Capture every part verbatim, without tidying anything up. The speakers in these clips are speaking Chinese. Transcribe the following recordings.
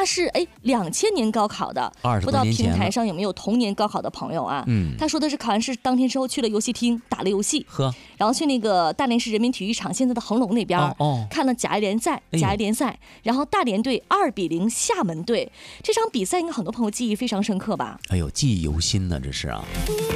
是哎两千年高考的，不知道平台上有没有同年高考的朋友啊？嗯，他说的是考完试当天之后去了游戏厅打了游戏，呵，然后去那个大连市人民体育场现在的恒隆那边，哦哦，看了甲 A 联赛，甲 A 联赛，然后大连队二比零厦门队，这场比赛应该很多朋友记忆非常深刻吧？ 哎呦，记忆犹新呢，这是啊。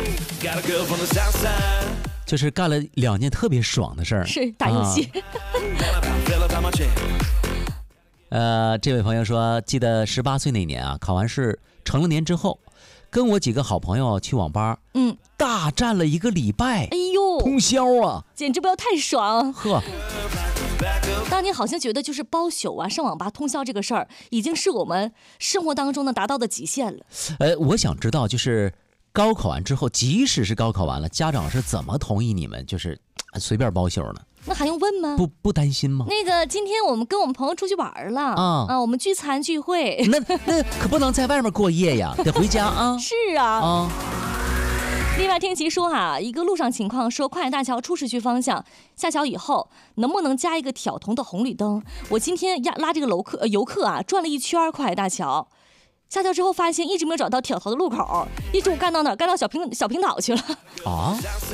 就是干了两件特别爽的事儿， 是打游戏。 啊、呃，这位朋友说，记得十八岁那年啊，考完试成了年之后，跟我几个好朋友去网吧，嗯，大战了一个礼拜， 哎呦， 通宵啊， 简直不要太爽。 呵， 当年好像觉得就是包宿啊，上网吧通宵这个事儿，已经是我们生活当中呢达到的极限了。 呃，我想知道就是。高考完之后，即使是高考完了，家长是怎么同意你们就是随便包宿呢？ 那还用问吗？ 不不担心吗？ 那个今天我们跟我们朋友出去玩了啊啊，我们聚餐聚会， 那那可不能在外面过夜呀，得回家啊。 是啊啊。另外，天琪说哈、啊，一个路上情况说，跨海大桥出市区方向下桥以后，能不能加一个挑灯的红绿灯？我今天压拉这个楼客、呃、游客啊，转了一圈跨海大桥。下桥之后发现一直没有找到挑头的路口，一直我干到哪儿？干到小平小平岛去了啊！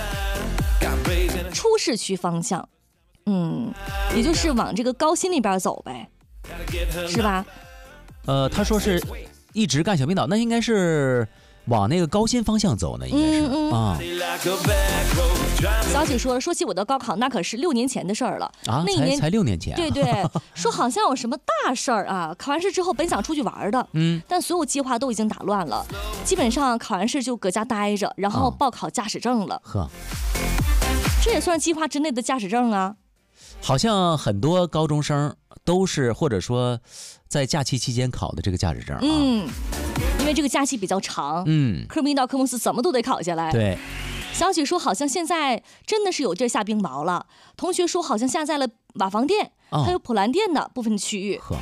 出市区方向，嗯，也就是往这个高新那边走呗，是吧？ 呃，他说是一直干小平岛，那应该是往那个高新方向走呢，应该是、嗯嗯、啊。 小姐说了，说起我的高考，那可是六年前的事儿了啊， 那一年才才六年前、啊， 对对，说好像有什么大事儿啊。考完试之后本想出去玩的，嗯，但所有计划都已经打乱了，基本上考完试就搁家待着，然后报考驾驶证了。呵、啊，这也算计划之内的驾驶证啊。 好像很多高中生都是或者说在假期期间考的这个驾驶证啊。 嗯，因为这个假期比较长，嗯，科目一到科目四怎么都得考下来。 对。 小许说，好像现在真的是有地儿下冰雹了。同学说，好像下在了瓦房店、哦、还有普兰店的部分区域。呵，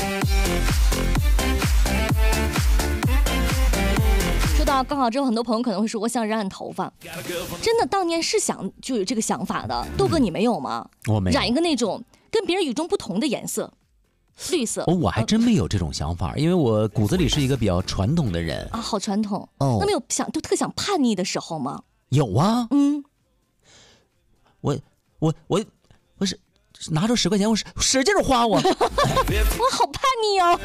说到高考之后，很多朋友可能会说，我想染染头发。真的，当年是想就有这个想法的。豆哥，你没有吗？ 我没有。 染一个那种跟别人与众不同的颜色，绿色。 哦，我还真没有这种想法，嗯、因为我骨子里是一个比较传统的人啊，好传统。哦，那没有想就特想叛逆的时候吗？ 有啊， 嗯， 我我我我是拿出十块钱，我使使劲花我，我好叛逆哦。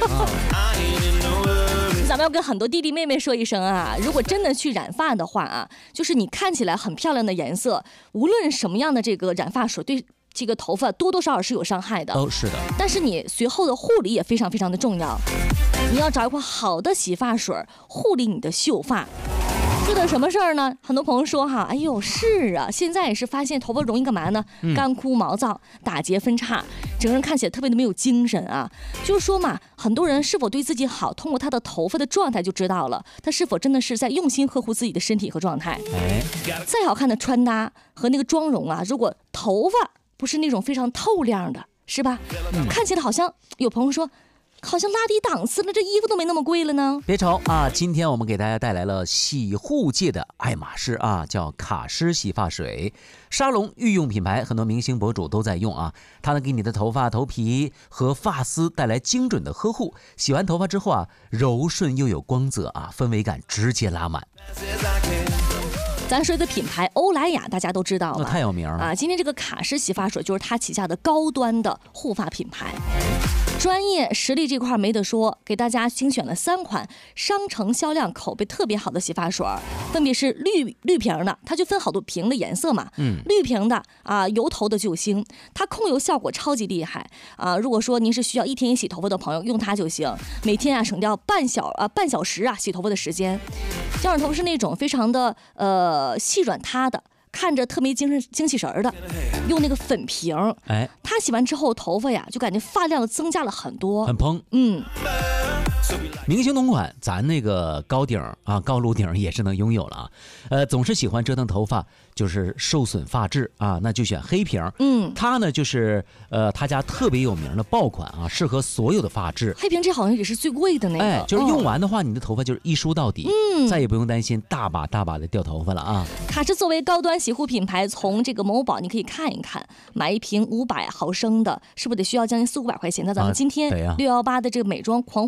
咱们要跟很多弟弟妹妹说一声啊，如果真的去染发的话啊，就是你看起来很漂亮的颜色，无论什么样的这个染发水对这个头发多多少少是有伤害的。 哦，是的。 但是你随后的护理也非常非常的重要，你要找一款好的洗发水护理你的秀发。说的什么事儿呢？很多朋友说哈，哎呦，是啊，现在也是发现头发容易干嘛呢？嗯、干枯毛躁、打结分叉，整个人看起来特别的没有精神啊。就是说嘛，很多人是否对自己好，通过他的头发的状态就知道了，他是否真的是在用心呵护自己的身体和状态。哎，再好看的穿搭和那个妆容啊，如果头发不是那种非常透亮的，是吧？嗯、看起来好像有朋友说。好像拉低档次了，这衣服都没那么贵了呢。 别愁啊，今天我们给大家带来了洗护界的爱马仕啊，叫卡诗洗发水，沙龙御用品牌，很多明星博主都在用啊。它能给你的头发、头皮和发丝带来精准的呵护，洗完头发之后啊，柔顺又有光泽啊，氛围感直接拉满。 咱说的品牌欧莱雅大家都知道吧？ 太有名了啊！今天这个卡诗洗发水就是它旗下的高端的护发品牌。专业实力这块没得说，给大家精选了三款商城销量口碑特别好的洗发水，分别是绿绿瓶的，它就分好多瓶的颜色嘛。嗯，绿瓶的啊，油头的救星，它控油效果超级厉害啊！如果说您是需要一天一洗头发的朋友，用它就行，每天啊省掉半小啊半小时啊洗头发的时间。胶软头是那种非常的呃细软塌的。看着特别精神精气神的，用那个粉瓶，哎，它洗完之后头发呀就感觉发量增加了很多， 很蓬。嗯，明星同款，咱那个高顶啊高颅顶也是能拥有了啊。呃，总是喜欢折腾头发，就是受损发质啊，那就选黑瓶。嗯，它呢就是呃他家特别有名的爆款啊，适合所有的发质。 黑瓶这好像也是最贵的那个， 哎，就是用完的话，哦、你的头发就是一梳到底，嗯，再也不用担心大把大把的掉头发了啊。 卡诗作为高端洗护品牌，从这个某宝你可以看一看，买一瓶五百毫升的，是不是得需要将近四五百块钱？那咱们今天六幺八的这个美妆狂